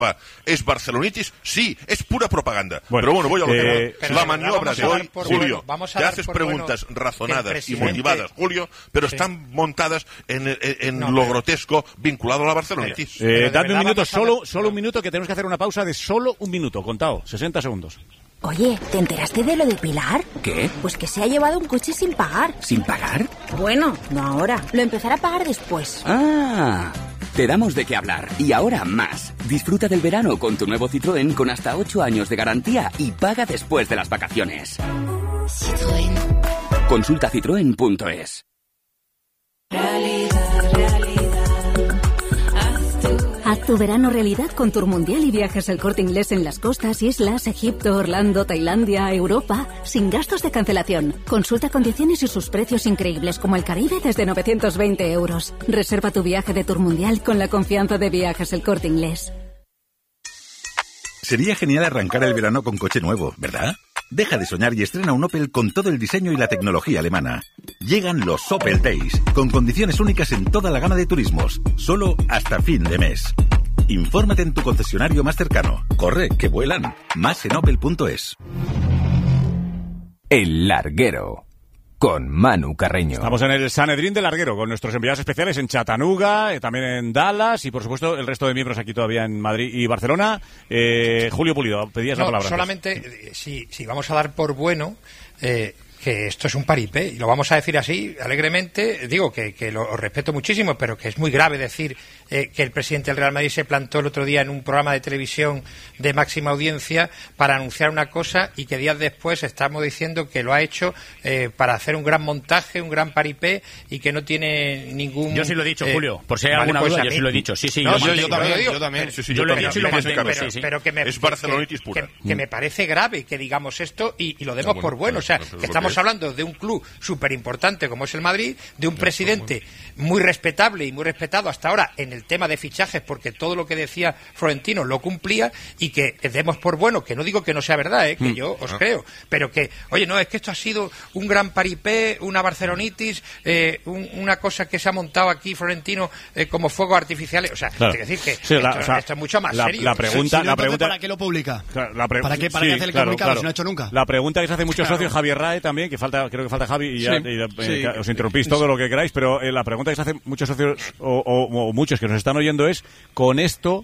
¿Es barcelonitis? Sí, es pura propaganda. Bueno, pero bueno, voy a lo que pero la maniobra de hoy, Julio, vamos a te dar haces por preguntas razonadas y motivadas, Julio, pero sí, están montadas en lo grotesco vinculado a la barcelonitis. Dadme un minuto, solo un minuto, que tenemos que hacer una pausa de solo un minuto, contado, 60 segundos. Oye, ¿te enteraste de lo de Pilar? ¿Qué? Pues que se ha llevado un coche sin pagar. ¿Sin pagar? Bueno, no ahora. Lo empezará a pagar después. Ah, te damos de qué hablar. Y ahora más. Disfruta del verano con tu nuevo Citroën con hasta 8 años de garantía y paga después de las vacaciones. Citroën. Consulta citroen.es. Haz tu verano realidad con Tour Mundial y viajes El Corte Inglés en las costas, islas, Egipto, Orlando, Tailandia, Europa, sin gastos de cancelación. Consulta condiciones y sus precios increíbles, como el Caribe desde 920 euros. Reserva tu viaje de Tour Mundial con la confianza de viajes El Corte Inglés. Sería genial arrancar el verano con coche nuevo, ¿verdad? Deja de soñar y estrena un Opel con todo el diseño y la tecnología alemana. Llegan los Opel Days, con condiciones únicas en toda la gama de turismos, solo hasta fin de mes. Infórmate en tu concesionario más cercano. Corre, que vuelan. Más en opel.es. El Larguero, con Manu Carreño. Estamos en el Sanedrín del Larguero, con nuestros enviados especiales en Chattanooga, también en Dallas y, por supuesto, el resto de miembros aquí todavía en Madrid y Barcelona. Julio Pulido, pedías la palabra. Solamente, si vamos a dar por bueno que esto es un paripé, y lo vamos a decir así, alegremente, digo que lo respeto muchísimo, pero que es muy grave decir que el presidente del Real Madrid se plantó el otro día en un programa de televisión de máxima audiencia para anunciar una cosa y que días después estamos diciendo que lo ha hecho para hacer un gran montaje, un gran paripé y que no tiene ningún... Yo sí lo he dicho, Julio, por si hay alguna duda, yo sí lo he dicho. Sí, no, yo también. Yo lo he dicho y lo mantengo. Pero que me, es barcelonitis pura. Que me parece grave que digamos esto y lo demos por bueno. O sea, que estamos hablando de un club súper importante como es el Madrid, de un presidente muy respetable y muy respetado hasta ahora en el tema de fichajes, porque todo lo que decía Florentino lo cumplía, y que demos por bueno, que no digo que no sea verdad, que yo os creo, pero que, oye, no, es que esto ha sido un gran paripé, una barcelonitis, una cosa que se ha montado aquí Florentino como fuegos artificiales, o sea, claro. Es decir que sí, esto es mucho más serio. La pregunta, ¿para qué lo publica? Claro, ¿Para qué hace el comunicado si no ha hecho nunca? La pregunta que se hace muchos socios, Javier Rae también, creo que falta Javi y os interrumpís todo lo que queráis, pero la pregunta que se hace muchos socios o muchos que nos están oyendo es, ¿con esto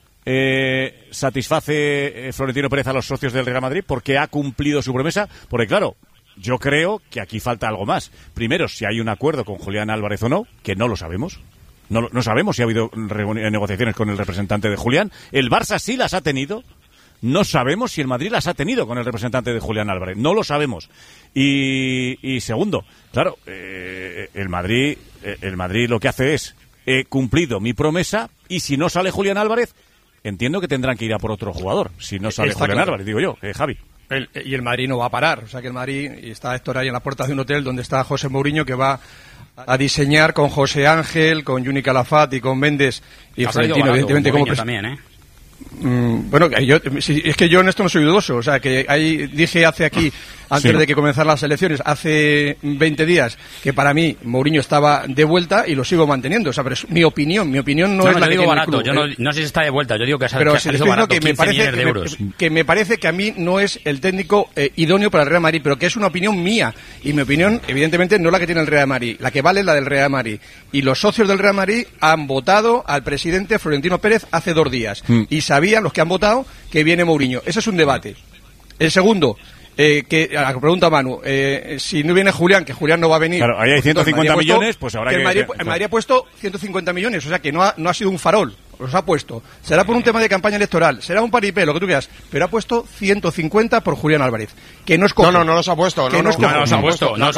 satisface Florentino Pérez a los socios del Real Madrid porque ha cumplido su promesa? Porque claro, yo creo que aquí falta algo más. Primero, si hay un acuerdo con Julián Álvarez o no, que no lo sabemos. No sabemos si ha habido negociaciones con el representante de Julián. El Barça sí las ha tenido. No sabemos si el Madrid las ha tenido con el representante de Julián Álvarez. No lo sabemos. Y segundo, claro, el Madrid lo que hace es, he cumplido mi promesa, y si no sale Julián Álvarez, entiendo que tendrán que ir a por otro jugador. Si no sale Julián Álvarez, digo yo, Javi. Y el Madrid no va a parar. O sea que el Madrid, y está Héctor ahí en la puerta de un hotel donde está José Mourinho, que va a diseñar con José Ángel, con Juni Calafat y con Méndez y Florentino, evidentemente, como también, Bueno, es que yo en esto no soy dudoso. O sea, que ahí dije antes de que comenzaran las elecciones, hace 20 días, que para mí Mourinho estaba de vuelta, y lo sigo manteniendo. O sea, pero es mi opinión. Mi opinión no es la que digo tiene barato. el club. Yo no sé si está de vuelta. Yo digo que pero ha salido barato, que 15 millones de euros. Que me parece que a mí no es el técnico idóneo para el Real Madrid, pero que es una opinión mía. Y mi opinión, evidentemente, no es la que tiene el Real Madrid. La que vale es la del Real Madrid. Y los socios del Real Madrid han votado al presidente Florentino Pérez hace 2 días. Y sabían los que han votado que viene Mourinho. Ese es un debate. El segundo, que a la pregunta Manu, si no viene Julián, que Julián no va a venir. Claro, ahí hay 150 millones, pues ahora el Madrid ha puesto 150 millones, o sea que no ha sido un farol. Los ha puesto. Será por un tema de campaña electoral, será un paripé, lo que tú quieras, pero ha puesto 150 por Julián Álvarez. Que no es cojo. No los ha puesto. No los ha puesto. Le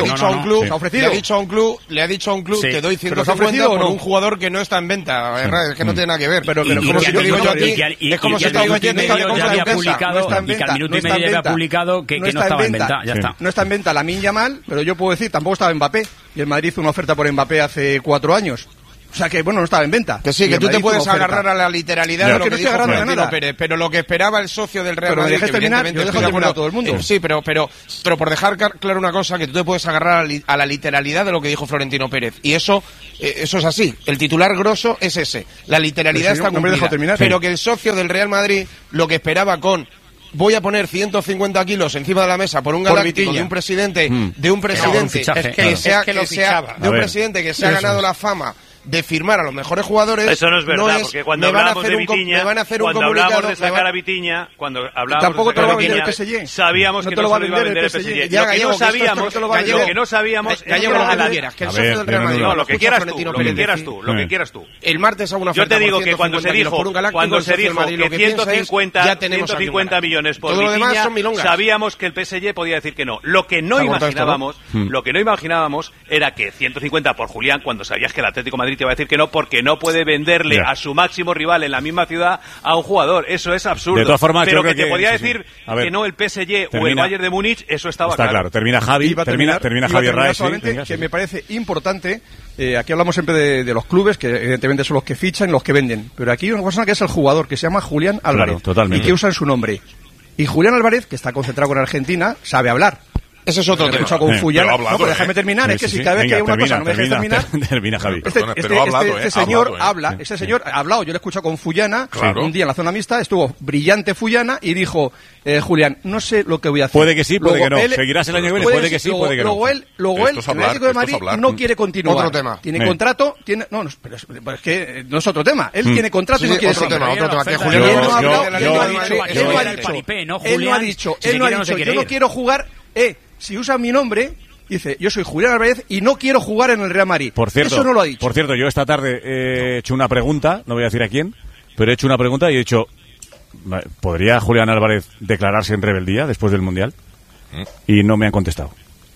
ha dicho a un club te doy 150 por un jugador que no está en venta. Es que no tiene nada que ver. Pero como si te digo yo aquí, es como si te digo yo aquí, ya había publicado, y que al minuto y medio ya había publicado que no estaba en venta. Ya está. No está en venta Lamine Yamal, pero yo puedo decir, tampoco estaba Mbappé. Y el Madrid hizo una oferta por Mbappé hace 4 años. O sea que, bueno, no estaba en venta. Que sí, que tú te puedes agarrar a la literalidad de lo que dijo Florentino Pérez, pero lo que esperaba el socio del Real Madrid, que evidentemente yo dejo terminar a todo el mundo. Sí, pero por dejar claro una cosa, que tú te puedes agarrar a la literalidad de lo que dijo Florentino Pérez. Y eso es así. El titular grosso es ese. La literalidad está cumplida. Pero que el socio del Real Madrid lo que esperaba con... Voy a poner 150 kilos encima de la mesa por un galáctico de un presidente que se ha ganado la fama de firmar a los mejores jugadores. Eso no es verdad, porque cuando hablamos de Vitinha, cuando hablamos de sacar a Vitinha, cuando hablábamos de sacar a Vitinha, sabíamos que no se lo iba a vender el PSG. Lo que no sabíamos, que el socio del Real Madrid, no, lo que quieras tú. El martes hago una oferta. Yo te digo que cuando se dijo que 150 millones por Vitinha, sabíamos que el PSG podía decir que no. Lo que no imaginábamos era que 150 por Julián, cuando sabías que el Atlético de Madrid te va a decir que no, porque no puede venderle a su máximo rival en la misma ciudad a un jugador. Eso es absurdo. De todas formas, pero creo que te podía decir que no el PSG o el Bayern de Múnich, eso estaba claro. Está claro. Termina Javi, termina Javier Raes. Que me parece importante, aquí hablamos siempre de los clubes, que evidentemente son los que fichan y los que venden. Pero aquí hay una persona que es el jugador, que se llama Julián Álvarez. Claro, y que usan su nombre. Y Julián Álvarez, que está concentrado con Argentina, sabe hablar. Ese es otro tema. Con Fullana. No, déjame terminar. Es que si cada vez que hay una cosa no me dejes terminar. Termina, Javi. Este señor habla. Ese señor ha hablado. Yo le he escuchado con Fullana un día en la zona mixta. Estuvo brillante Fullana y dijo: Julián, no sé lo que voy a hacer. Puede que sí, puede que no. Seguirás el año que viene. Puede que sí, puede que no. Luego él, en el Atlético de Madrid, no quiere continuar. Otro tema. Tiene contrato. No, pero es que no es otro tema. Él tiene contrato y no quiere seguir. Otro tema. Que Julián él no ha dicho, yo no quiero jugar. Si usa mi nombre, dice, yo soy Julián Álvarez y no quiero jugar en el Real Madrid. Por cierto, eso no lo ha dicho. Por cierto, yo esta tarde he hecho una pregunta, no voy a decir a quién, pero he hecho una pregunta y he dicho, ¿podría Julián Álvarez declararse en rebeldía después del Mundial? Y no me han contestado.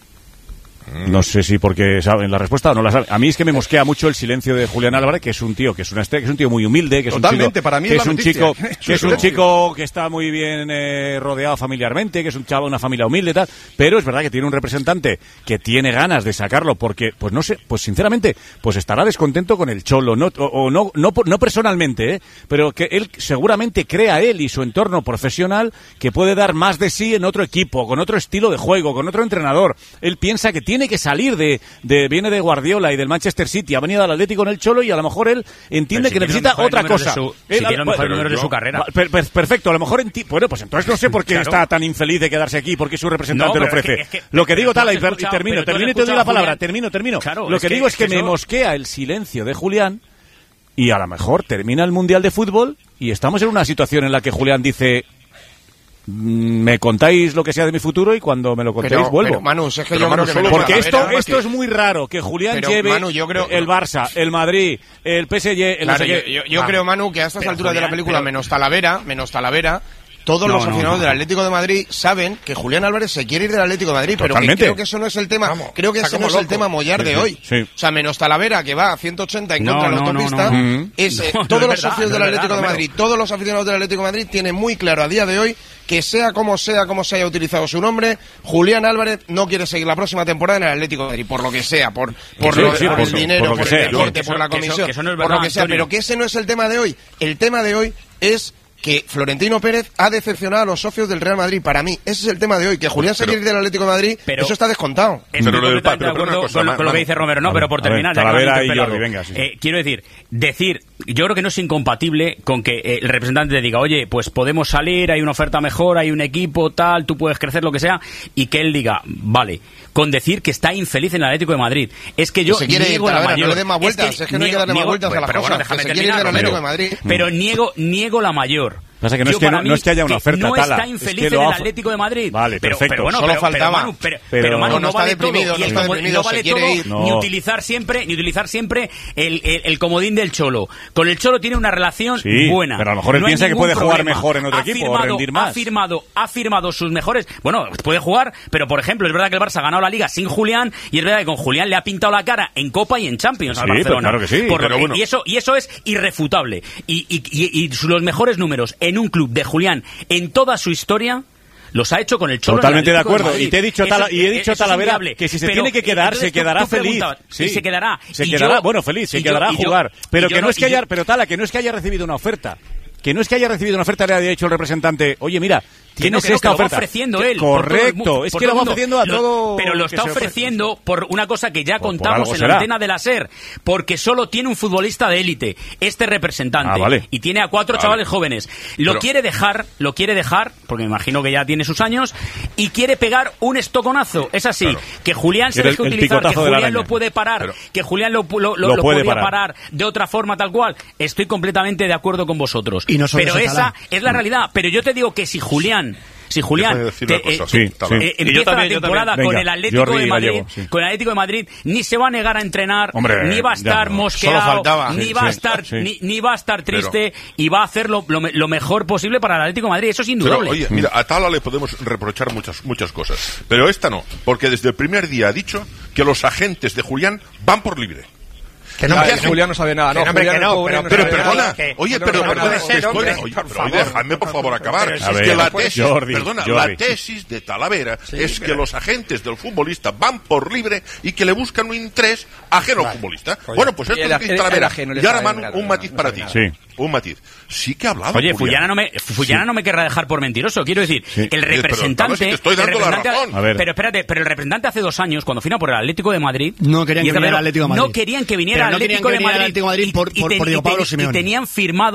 No sé si porque saben la respuesta o no la saben. A mí es que me mosquea mucho el silencio de Julián Álvarez, que es un tío, que es un tío muy humilde, que es totalmente, un chico, para mí que es un chico que está muy bien rodeado familiarmente, que es un chavo, una familia humilde y tal, pero es verdad que tiene un representante que tiene ganas de sacarlo porque, pues no sé, pues sinceramente, pues estará descontento con el Cholo, no personalmente, pero que él seguramente crea él y su entorno profesional que puede dar más de sí en otro equipo, con otro estilo de juego, con otro entrenador. Él piensa que tiene que salir viene de Guardiola y del Manchester City, ha venido al Atlético en el Cholo y a lo mejor él entiende que necesita otra cosa. Tiene los mejores números de su carrera. Perfecto, a lo mejor bueno, pues entonces no sé por qué está tan infeliz de quedarse aquí, porque su representante lo ofrece. Lo que digo y termino y te doy la palabra, termino. Lo que digo es que me mosquea el silencio de Julián y a lo mejor termina el Mundial de Fútbol y estamos en una situación en la que Julián dice: me contáis lo que sea de mi futuro y cuando me lo contéis vuelvo. Pero, Manu, es que yo creo que porque esto es muy raro, que Julián lleve Manu, el Barça, el Madrid, el PSG, yo creo, Manu, que a estas alturas de la película, menos Talavera, todos los aficionados del Atlético de Madrid saben que Julián Álvarez se quiere ir del Atlético de Madrid, pero que creo que eso no es el tema. Creo que ese no es el tema mollar de hoy. Sí. O sea, menos Talavera, que va a 180 en contra de la autopista, todos los socios del Atlético de Madrid, todos los aficionados del Atlético de Madrid tienen muy claro a día de hoy que sea como se haya utilizado su nombre, Julián Álvarez no quiere seguir la próxima temporada en el Atlético de Madrid, por lo que sea, por el dinero, por el deporte, por la comisión, por lo que sea, pero que ese no es el tema de hoy. El tema de hoy es que Florentino Pérez ha decepcionado a los socios del Real Madrid. Para mí, ese es el tema de hoy. Que Julián se quiere ir del Atlético de Madrid, eso está descontado. Estoy completamente de acuerdo con lo que dice Romero. No, pero por terminar, quiero decir, yo creo que no es incompatible con que el representante diga, oye, pues podemos salir, hay una oferta mejor, hay un equipo, tal, tú puedes crecer, lo que sea, y que él diga, vale, con decir que está infeliz en el Atlético de Madrid. Es que yo niego la mayor. No le des más vueltas, es que no hay que darle más vueltas a las cosas. Que se quiere ir del Atlético de Madrid. Pero niego la mayor. Pasa que no es que haya una oferta, no está infeliz en el Atlético de Madrid. Vale, perfecto. Pero bueno, solo faltaba. Pero Manu, no vale todo. No está deprimido, no vale todo, ni utilizar siempre el comodín del Cholo. Con el Cholo tiene una relación buena. Pero a lo mejor él piensa que puede jugar mejor en otro equipo o rendir más. Ha firmado sus mejores. Bueno, puede jugar, pero por ejemplo, es verdad que el Barça ha ganado la Liga sin Julián y es verdad que con Julián le ha pintado la cara en Copa y en Champions al Barcelona. Claro que sí. Y eso es irrefutable. Y los mejores números en un club de Julián en toda su historia Los ha hecho con el Cholo. Totalmente de acuerdo. Y te he dicho, Talavera, que si se tiene que quedar, se quedará feliz. Sí, se quedará. Bueno, feliz, se quedará a jugar. Pero que no es que haya recibido una oferta. Que no es que haya recibido una oferta, le haya dicho el representante, oye, mira, tienes esta oferta. Lo va ofreciendo él. Correcto, es que lo va ofreciendo a todo. Pero lo está ofreciendo por una cosa que ya contamos en la antena de la SER, porque solo tiene un futbolista de élite, este representante, y tiene a 4 chavales jóvenes. Lo quiere dejar, porque me imagino que ya tiene sus años, y quiere pegar un estoconazo. Es así, que Julián se deje utilizar, que Julián lo puede parar, que Julián lo podía parar de otra forma tal cual. Estoy completamente de acuerdo con vosotros. Pero esa es la realidad. Pero yo te digo que si Julián empieza la temporada con el Atlético de Madrid, ni se va a negar a entrenar, ni va a estar mosqueado, ni va a estar triste, y va a hacer lo mejor posible para el Atlético de Madrid. Eso es indudable. Pero, oye, mira, a Tala le podemos reprochar muchas cosas, pero esta no, porque desde el primer día ha dicho que los agentes de Julián van por libre. Que no, Julián no sabe nada. Pero perdona. Oye, dejadme por favor acabar. Es que la tesis de Talavera es que los agentes del futbolista van por libre y que le buscan un interés ajeno al futbolista. Bueno, pues esto es lo que dice Talavera. Y ahora, Manu, un matiz para ti. Un matiz. Sí que ha hablado. Oye, Fullana no me querrá dejar por mentiroso. Quiero decir, el representante. Pero estoy dando la razón. Pero espérate, el representante hace 2 años, cuando firma por el Atlético de Madrid. No querían que viniera al Atlético de Madrid. No querían que viniera al Atlético de Madrid por Diego Pablo Simeone. Y tenían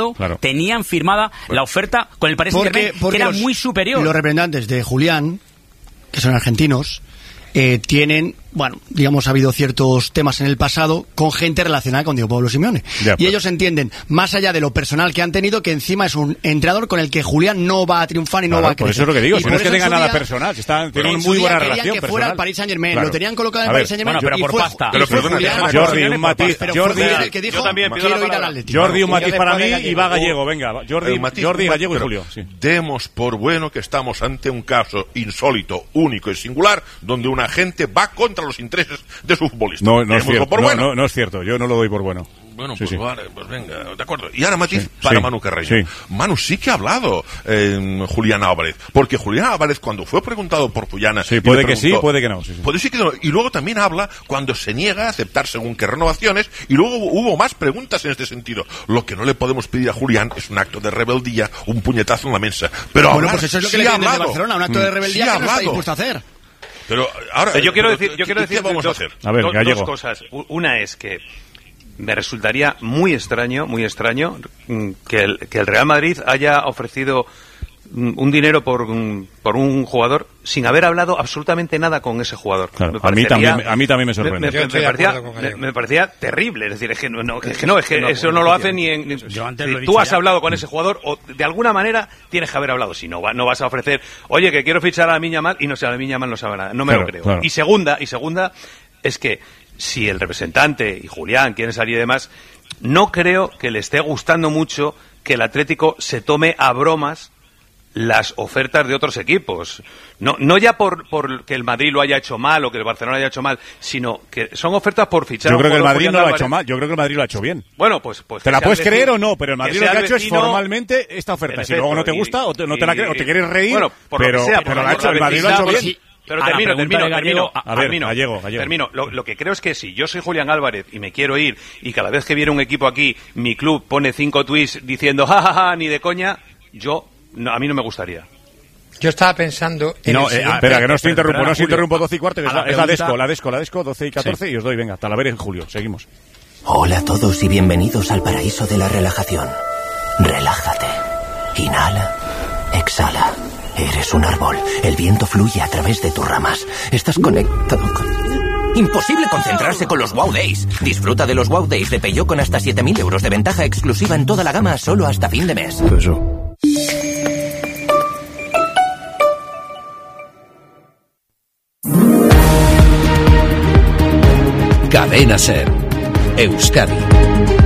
firmada la oferta con el Paris Saint-Germain, que era muy superior. Los representantes de Julián, que son argentinos, tienen, bueno, digamos, ha habido ciertos temas en el pasado con gente relacionada con Diego Pablo Simeone. Y ellos entienden, más allá de lo personal que han tenido, que encima es un entrenador con el que Julián no va a triunfar y no va a crecer. Por eso es lo que digo, si no es que tenga nada personal, tienen una muy buena relación personal. Que fuera al Paris Saint-Germain, lo tenían colocado en el Paris Saint-Germain, pero por pasta. Pero Jordi, un matiz. Yo también pido ir al Atlético. Jordi, un matiz para mí, y va Gallego, venga. Jordi, Gallego y Julio. Demos por bueno que estamos ante un caso insólito, único y singular, donde una gente va contra los intereses de su futbolista. No es cierto. No es cierto. Yo no lo doy por bueno. Bueno, pues vale, pues venga, de acuerdo. Y ahora matiz para Manu Carreño. Manu sí que ha hablado Julián Álvarez, porque Julián Álvarez, cuando fue preguntado por Fullana, puede que sí, puede que no. Puede sí que no. Y luego también habla cuando se niega a aceptar según qué renovaciones, y luego hubo más preguntas en este sentido. Lo que no le podemos pedir a Julián es un acto de rebeldía, un puñetazo en la mesa. Pero bueno, pues eso es lo que le piden desde Barcelona, un acto de rebeldía que no está dispuesto a hacer. Pero ahora yo quiero decir vamos a hacer. Dos cosas. Una es que me resultaría muy extraño que el Real Madrid haya ofrecido un dinero por un jugador sin haber hablado absolutamente nada con ese jugador. Claro, a mí también me sorprende. Me parecía terrible. Es decir, es que eso no lo hace ni en... Tú has hablado con ese jugador, o de alguna manera tienes que haber hablado. Si no vas a ofrecer, oye, que quiero fichar a Lamine Yamal, y no sé, a Lamine Yamal no sabe nada. No me lo creo. Claro. Y segunda es que si el representante y Julián quieren salir y demás, no creo que le esté gustando mucho que el Atlético se tome a bromas las ofertas de otros equipos. No ya por que el Madrid lo haya hecho mal o que el Barcelona haya hecho mal, sino que son ofertas por fichar. Yo creo que el Madrid no lo ha hecho mal, yo creo que el Madrid lo ha hecho bien. Bueno, pues te la puedes creer o no, pero el Madrid lo que ha hecho es formalmente esta oferta. Si luego no te gusta o no te la crees o te quieres reír, bueno, pero el Madrid lo ha hecho bien. Pero termino. Gallego. Lo que creo es que si yo soy Julián Álvarez y me quiero ir, y cada vez que viene un equipo aquí, mi club pone 5 tweets diciendo jajaja, ni de coña, a mí no me gustaría. Yo estaba pensando en espera, que no os interrumpo 12 y cuarto, es la Desco, 12 y 14, y os doy, venga, Talavera en julio, seguimos. Hola a todos y bienvenidos al paraíso de la relajación. Relájate, inhala, exhala. Eres un árbol, el viento fluye a través de tus ramas. Estás conectado con... Imposible concentrarse con los Wow Days. Disfruta de los Wow Days de Peugeot con hasta 7.000 euros de ventaja exclusiva en toda la gama solo hasta fin de mes. Cadena SER, Euskadi.